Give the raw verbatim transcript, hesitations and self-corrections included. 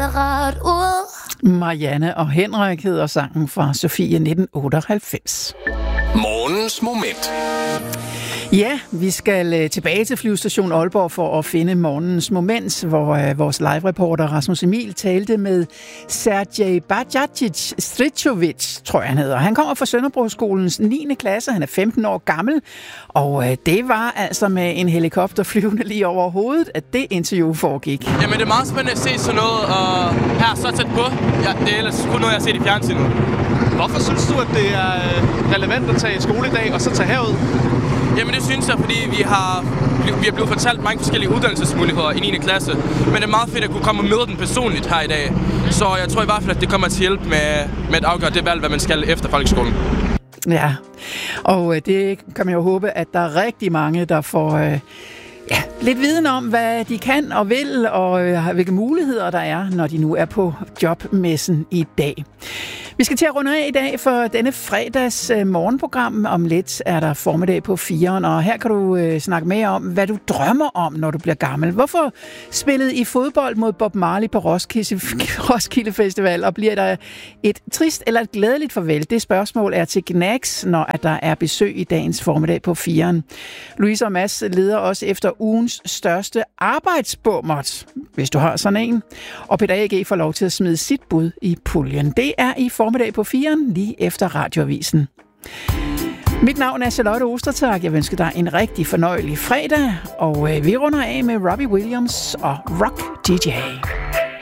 det rart ud. Marianne og Henrik hedder sangen fra Sofie nitten otteoghalvfems. Morgens moment. Ja, vi skal tilbage til flyvestation Aalborg for at finde morgens moment, hvor uh, vores live-reporter Rasmus Emil talte med Sergej Bajajic Stričović, tror jeg han hedder. Han kommer fra Sønderbroskolens niende klasse, han er femten år gammel, og uh, det var altså med en helikopter flyvende lige over hovedet, at det interview foregik. Jamen det er meget spændende at se sådan noget, og her så tæt på. Ja, det er ellers kun noget, jeg har set i fjernsynet. Hvorfor synes du, at det er relevant at tage i skole i dag og så tage herud? Jamen det synes jeg, fordi vi har, vi har blevet fortalt mange forskellige uddannelsesmuligheder i niende klasse. Men det er meget fedt at kunne komme og møde den personligt her i dag. Så jeg tror i hvert fald, at det kommer til hjælp med, med at afgøre det valg, hvad man skal efter folkeskolen. Ja, og det kan man jo håbe, at der er rigtig mange, der får øh, ja, lidt viden om, hvad de kan og vil, og øh, hvilke muligheder der er, når de nu er på jobmessen i dag. Vi skal til at runde af i dag for denne fredags øh, morgenprogram. Om lidt er der formiddag på firen, og her kan du øh, snakke mere om, hvad du drømmer om, når du bliver gammel. Hvorfor spillede I fodbold mod Bob Marley på Roskilde, Roskilde Festival, og bliver der et trist eller et glædeligt farvel? Det spørgsmål er til Gnags, når at der er besøg i dagens formiddag på firen. Louise og Mads leder også efter ugens største arbejdsbummert, hvis du har sådan en. Og Peter A G får lov til at smide sit bud i puljen. Det er i formiddag på firen, lige efter radioavisen. Mit navn er Charlotte Ostertag. Jeg ønsker dig en rigtig fornøjelig fredag, og vi runder af med Robbie Williams og Rock D J.